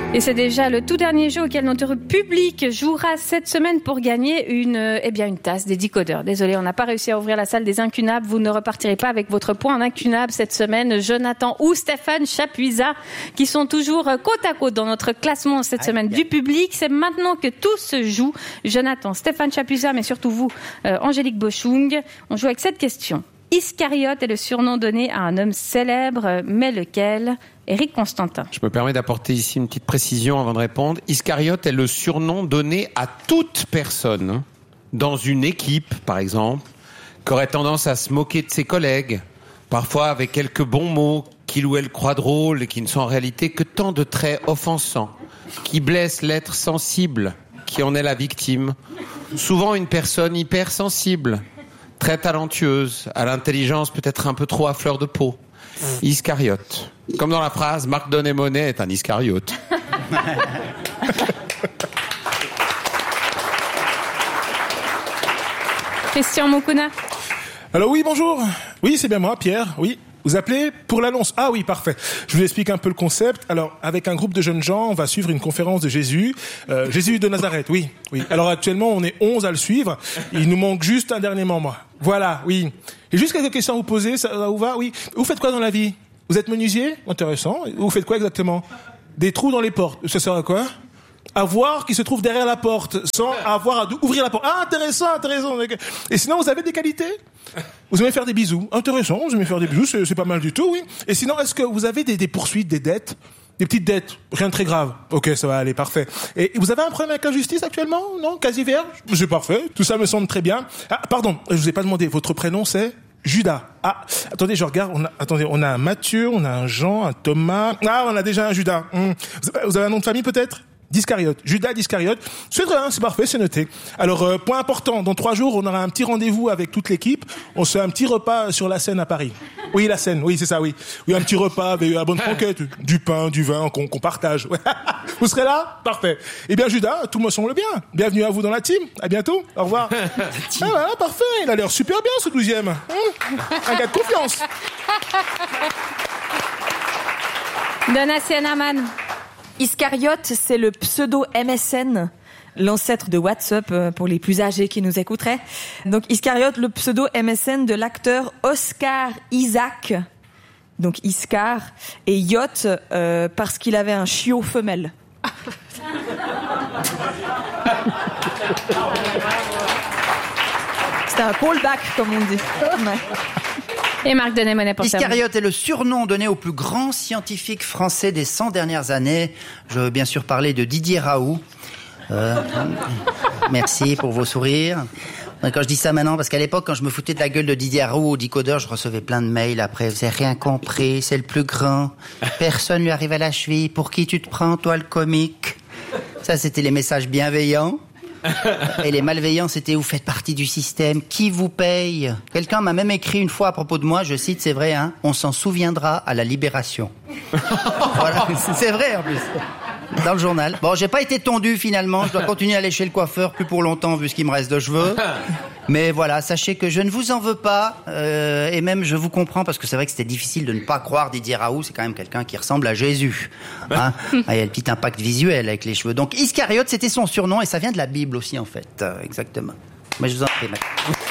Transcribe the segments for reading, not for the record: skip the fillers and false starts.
Et c'est déjà le tout dernier jeu auquel notre public jouera cette semaine pour gagner une tasse des Décodeurs. Désolé, on n'a pas réussi à ouvrir la salle des incunables. Vous ne repartirez pas avec votre point en incunable cette semaine. Jonathan ou Stéphane Chapuisat, qui sont toujours côte à côte dans notre classement cette semaine du public. C'est maintenant que tout se joue. Jonathan, Stéphane Chapuisat, mais surtout vous, Angélique Bochung. On joue avec cette question. Iscariote est le surnom donné à un homme célèbre, mais lequel ? Éric Constantin. Je me permets d'apporter ici une petite précision avant de répondre. Iscariote est le surnom donné à toute personne dans une équipe, par exemple, qui aurait tendance à se moquer de ses collègues, parfois avec quelques bons mots qu'il ou elle croit drôles et qui ne sont en réalité que tant de traits offensants, qui blessent l'être sensible, qui en est la victime. Souvent une personne hypersensible, très talentueuse, à l'intelligence peut-être un peu trop à fleur de peau. Iscariote. Comme dans la phrase, Marc Donnet-Monet est un Iscariote. Christian Moukouna. Alors oui, bonjour. Oui, c'est bien moi, Pierre. Oui. Vous appelez pour l'annonce. Ah oui, parfait. Je vous explique un peu le concept. Alors, avec un groupe de jeunes gens, on va suivre une conférence de Jésus. Jésus de Nazareth, oui. Alors actuellement, on est 11 à le suivre. Il nous manque juste un dernier membre. Voilà, oui. J'ai juste quelques questions à vous poser. Ça vous va? Oui. Vous faites quoi dans la vie? Vous êtes menuisier? Intéressant. Vous faites quoi exactement? Des trous dans les portes. Ça sert à quoi? À voir qui se trouve derrière la porte, sans avoir à ouvrir la porte. Ah, intéressant. Et sinon, vous avez des qualités? Vous aimez faire des bisous? Intéressant, vous aimez faire des bisous, c'est pas mal du tout, oui. Et sinon, est-ce que vous avez des poursuites, des dettes? Des petites dettes? Rien de très grave. Ok, ça va aller, parfait. Et vous avez un problème avec la justice actuellement? Non? Quasi vierge? C'est parfait. Tout ça me semble très bien. Ah, pardon, je vous ai pas demandé. Votre prénom, c'est? Judas. Ah, attendez, je regarde. On a un Matthieu, on a un Jean, un Thomas. Ah, on a déjà un Judas. Vous avez un nom de famille peut-être? D'Iscariote. Judas d'Iscariote. C'est très bien, c'est parfait, c'est noté. Alors, point important, dans 3 jours, on aura un petit rendez-vous avec toute l'équipe. On se fait un petit repas sur la Seine à Paris. Oui, la Seine, oui, c'est ça, oui. Oui, un petit repas avec la bonne franquette, du pain, du vin, qu'on partage. Vous serez là? Parfait. Eh bien, Judas, tout me semble bien. Bienvenue à vous dans la team. À bientôt. Au revoir. Ah, voilà, parfait. Il a l'air super bien, ce 12e. Un gars de confiance. Donatien Aman. Iscariote, c'est le pseudo MSN, l'ancêtre de WhatsApp pour les plus âgés qui nous écouteraient. Donc Iscariote, le pseudo MSN de l'acteur Oscar Isaac, donc Iscar, et Yacht parce qu'il avait un chiot femelle. C'était un callback, comme on dit. Ouais. Et Marc Donnet-Monet pour Iscariote est le surnom donné au plus grand scientifique français des 100 dernières années. Je veux bien sûr parler de Didier Raoult. Merci pour vos sourires. Quand je dis ça maintenant, parce qu'à l'époque, quand je me foutais de la gueule de Didier Raoult au Décodeur, je recevais plein de mails après. Vous avez rien compris, c'est le plus grand. Personne lui arrive à la cheville. Pour qui tu te prends, toi, le comique? Ça, c'était les messages bienveillants. Et les malveillants, c'était vous faites partie du système, qui vous paye? Quelqu'un m'a même écrit une fois à propos de moi, je cite, c'est vrai, hein, on s'en souviendra à la Libération. Voilà, c'est vrai en plus. Dans le journal. Bon, j'ai pas été tondu finalement, je dois continuer à aller chez le coiffeur plus pour longtemps vu ce qu'il me reste de cheveux. Mais voilà, sachez que je ne vous en veux pas, et même je vous comprends parce que c'est vrai que c'était difficile de ne pas croire Didier Raoult, c'est quand même quelqu'un qui ressemble à Jésus. Hein, il y a le petit impact visuel avec les cheveux. Donc Iscariote, c'était son surnom et ça vient de la Bible aussi en fait, exactement. Mais je vous en prie, mec.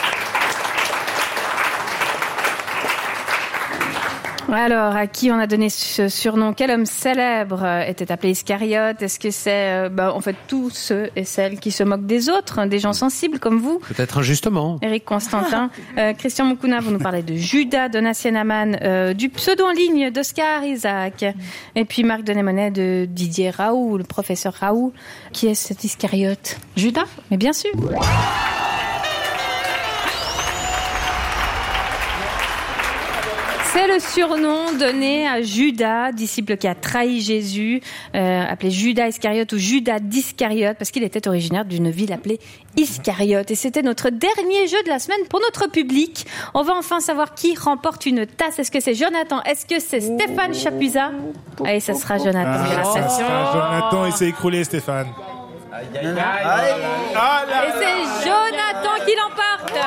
Alors, à qui on a donné ce surnom? Quel homme célèbre était appelé Iscariote? Est-ce que c'est, en fait, tous ceux et celles qui se moquent des autres, des gens sensibles comme vous? Peut-être injustement. Éric Constantin. Christian Moukouna, vous nous parlez de Judas, Donatien Aman, du pseudo en ligne d'Oscar Isaac. Et puis Marc Donnet-Monet de Didier Raoult, le professeur Raoult. Qui est cet Iscariote? Judas? Mais bien sûr. C'est le surnom donné à Judas, disciple qui a trahi Jésus, appelé Judas Iscariote ou Judas d'Iscariote, parce qu'il était originaire d'une ville appelée Iscariote. Et c'était notre dernier jeu de la semaine pour notre public. On va enfin savoir qui remporte une tasse. Est-ce que c'est Jonathan? Est-ce que c'est Stéphane Chapuisat? Allez, ça sera Jonathan. Jonathan, il s'est écroulé, Stéphane. Et c'est Jonathan qui l'emporte.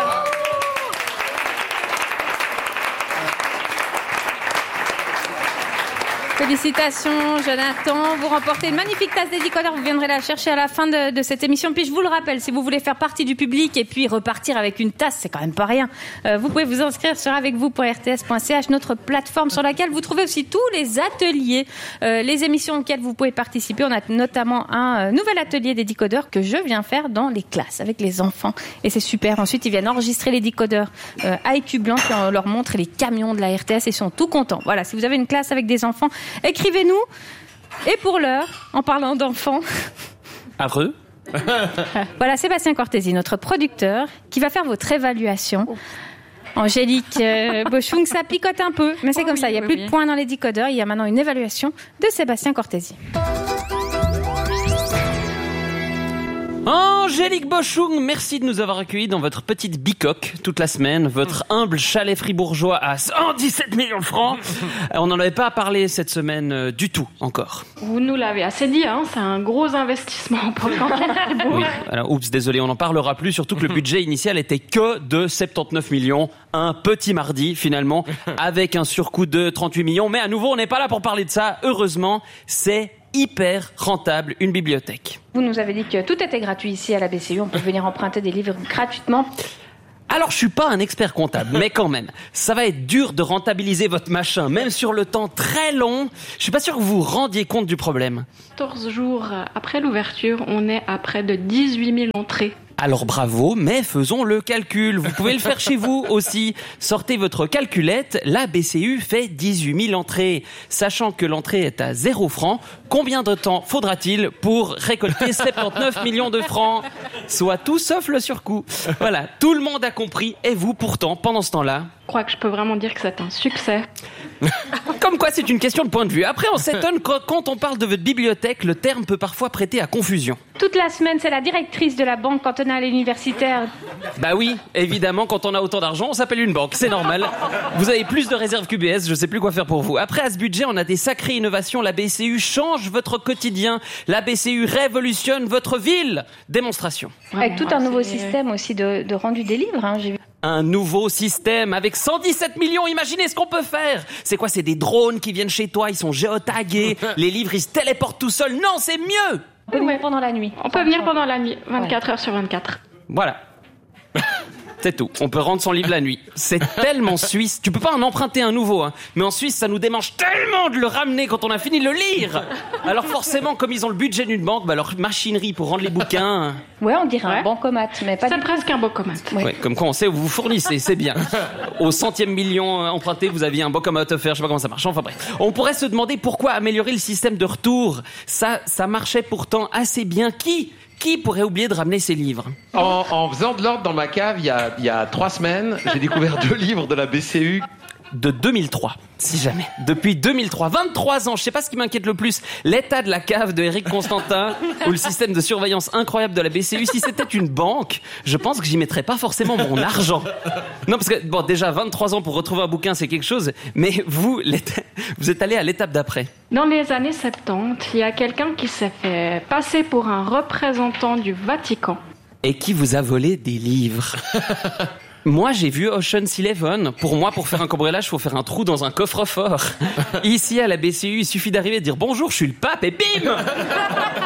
Félicitations Jonathan, vous remportez une magnifique tasse des décodeurs, vous viendrez la chercher à la fin de cette émission. Puis je vous le rappelle, si vous voulez faire partie du public et puis repartir avec une tasse, c'est quand même pas rien. Vous pouvez vous inscrire sur avecvous.rts.ch, notre plateforme sur laquelle vous trouvez aussi tous les ateliers, les émissions auxquelles vous pouvez participer. On a notamment un nouvel atelier des décodeurs que je viens faire dans les classes avec les enfants et c'est super. Ensuite ils viennent enregistrer les décodeurs à écu blanc puis on leur montre les camions de la RTS et ils sont tout contents. Voilà, si vous avez une classe avec des enfants, écrivez-nous. Et pour l'heure, en parlant d'enfants... Heureux. Voilà, Sébastien Cortési, notre producteur, qui va faire votre évaluation. Angélique Boschung, ça picote un peu, mais c'est comme ça, il n'y a plus de points dans les décodeurs, il y a maintenant une évaluation de Sébastien Cortési. Angélique Boschung, merci de nous avoir accueillis dans votre petite bicoque toute la semaine, votre humble chalet fribourgeois à 117 millions de francs. On n'en avait pas parlé cette semaine du tout encore. Vous nous l'avez assez dit, hein, c'est un gros investissement pour le canton de Fribourg. Oui, alors, oups, désolé, on n'en parlera plus, surtout que le budget initial était que de 79 millions. Un petit mardi, finalement, avec un surcoût de 38 millions. Mais à nouveau, on n'est pas là pour parler de ça. Heureusement, c'est hyper rentable, une bibliothèque. Vous nous avez dit que tout était gratuit ici à la BCU, on peut venir emprunter des livres gratuitement. Alors, je suis pas un expert comptable, mais quand même, ça va être dur de rentabiliser votre machin, même sur le temps très long. Je suis pas sûr que vous vous rendiez compte du problème. 14 jours après l'ouverture, on est à près de 18 000 entrées. Alors bravo, mais faisons le calcul. Vous pouvez le faire chez vous aussi. Sortez votre calculette, la BCU fait 18 000 entrées. Sachant que l'entrée est à 0 francs, combien de temps faudra-t-il pour récolter 79 millions de francs ? Soit tout sauf le surcoût. Voilà, tout le monde a compris. Et vous, pourtant, pendant ce temps-là... Je crois que je peux vraiment dire que c'est un succès. Comme quoi, c'est une question de point de vue. Après, on s'étonne que quand on parle de votre bibliothèque, le terme peut parfois prêter à confusion. Toute la semaine, c'est la directrice de la banque cantonale et universitaire. Bah oui, évidemment, quand on a autant d'argent, on s'appelle une banque, c'est normal. Vous avez plus de réserves QBS, je sais plus quoi faire pour vous. Après, à ce budget, on a des sacrées innovations. La BCU change votre quotidien. La BCU révolutionne votre ville. Démonstration. Avec tout un nouveau système aussi de rendu des livres, hein, j'ai vu. Un nouveau système avec 117 millions, imaginez ce qu'on peut faire. C'est quoi, c'est des drones qui viennent chez toi, ils sont géotagués, les livres ils se téléportent tout seuls. Non, c'est mieux. On peut venir pendant la nuit. On peut venir pendant la nuit, 24 heures sur 24. Voilà. C'est tout. On peut rendre son livre la nuit. C'est tellement suisse. Tu peux pas en emprunter un nouveau, hein. Mais en Suisse, ça nous démange tellement de le ramener quand on a fini de le lire. Alors forcément, comme ils ont le budget d'une banque, bah leur machinerie pour rendre les bouquins... Ouais, on dirait un bancomat, mais pas c'est du presque un bancomat. Ouais. Ouais, comme quoi on sait où vous vous fournissez, c'est bien. Au 100e million emprunté, vous aviez un bancomat offert, je sais pas comment ça marche. Enfin bref. On pourrait se demander pourquoi améliorer le système de retour. Ça marchait pourtant assez bien. Qui pourrait oublier de ramener ses livres ? En faisant de l'ordre dans ma cave, il y a 3 semaines, j'ai découvert 2 livres de la BCU. De 2003, si jamais. Depuis 2003, 23 ans, je sais pas ce qui m'inquiète le plus, l'état de la cave de Éric Constantin ou le système de surveillance incroyable de la BCU. Si c'était une banque, je pense que j'y mettrais pas forcément mon argent. Non, parce que, bon, déjà 23 ans pour retrouver un bouquin, c'est quelque chose, mais vous êtes allé à l'étape d'après. Dans les années 70, il y a quelqu'un qui s'est fait passer pour un représentant du Vatican. Et qui vous a volé des livres. Moi, j'ai vu Ocean's 11. Pour moi, pour faire un cambriolage, il faut faire un trou dans un coffre-fort. Ici, à la BCU, il suffit d'arriver et de dire « Bonjour, je suis le pape » et bim ! Cambriolage !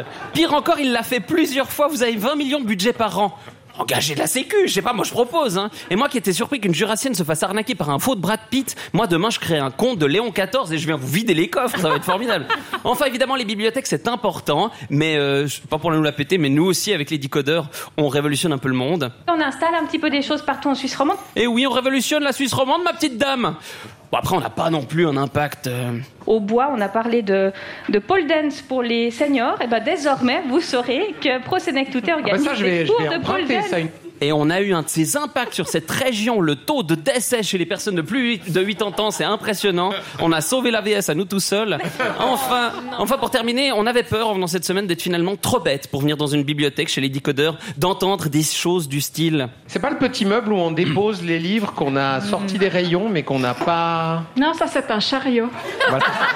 Pire encore, il l'a fait plusieurs fois. Vous avez 20 millions de budget par an. Engagez de la sécu, je sais pas, moi je propose, hein. Et moi qui étais surpris qu'une jurassienne se fasse arnaquer par un faux de Brad Pitt, moi demain je crée un compte de Léon XIV et je viens vous vider les coffres, ça va être formidable. Enfin évidemment les bibliothèques c'est important, mais pas pour nous la péter, mais nous aussi avec les décodeurs, on révolutionne un peu le monde. On installe un petit peu des choses partout en Suisse romande. Et oui, on révolutionne la Suisse romande, ma petite dame. Bon après on n'a pas non plus un impact... Au bois, on a parlé de pole dance pour les seniors. Et ben désormais, vous saurez que ProSenectute organise des cours de pole dance. Et on a eu un de ces impacts sur cette région. Le taux de décès chez les personnes de plus de 80 ans, c'est impressionnant. On a sauvé l'AVS à nous tout seuls. Enfin, pour terminer, on avait peur, en venant cette semaine, d'être finalement trop bête pour venir dans une bibliothèque chez les décodeurs, d'entendre des choses du style... C'est pas le petit meuble où on dépose les livres qu'on a sortis des rayons, mais qu'on n'a pas... Non, ça c'est un chariot. Voilà.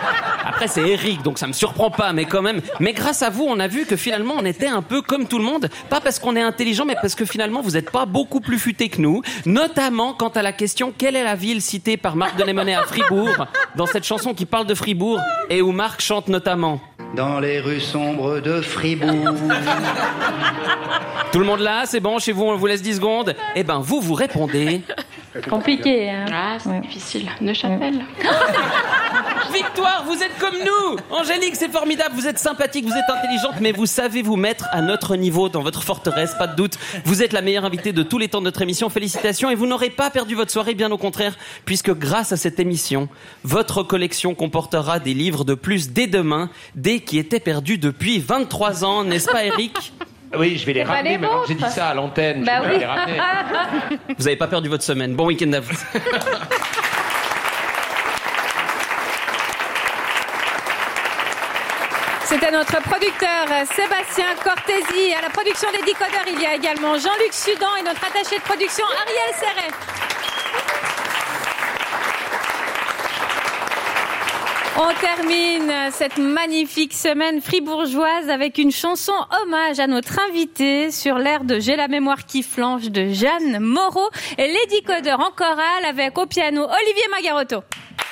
Après, c'est Eric, donc ça me surprend pas, mais quand même. Mais grâce à vous, on a vu que finalement, on était un peu comme tout le monde. Pas parce qu'on est intelligent, mais parce que finalement, vous êtes pas beaucoup plus futés que nous. Notamment quant à la question, quelle est la ville citée par Marc Denémonet à Fribourg, dans cette chanson qui parle de Fribourg, et où Marc chante notamment. Dans les rues sombres de Fribourg. Tout le monde là, c'est bon, chez vous, on vous laisse 10 secondes. Eh ben, vous répondez. Compliqué, hein. Ah, c'est difficile. Neuchâtel. Victoire, vous êtes comme nous. Angélique, c'est formidable, vous êtes sympathique, vous êtes intelligente, mais vous savez vous mettre à notre niveau dans votre forteresse, pas de doute. Vous êtes la meilleure invitée de tous les temps de notre émission, félicitations, et vous n'aurez pas perdu votre soirée, bien au contraire, puisque grâce à cette émission, votre collection comportera des livres de plus dès demain, des qui étaient perdus depuis 23 ans, n'est-ce pas Eric ? Oui, je vais les ramener, mais j'ai dit ça à l'antenne, je vais les ramener. Vous n'avez pas perdu votre semaine, bon week-end à vous. C'était notre producteur Sébastien Cortési. À la production des Décodeurs, il y a également Jean-Luc Sudan et notre attaché de production Ariel Serret. On termine cette magnifique semaine fribourgeoise avec une chanson hommage à notre invité sur l'air de J'ai la mémoire qui flanche de Jeanne Moreau et les Décodeurs en chorale avec au piano Olivier Magarotto.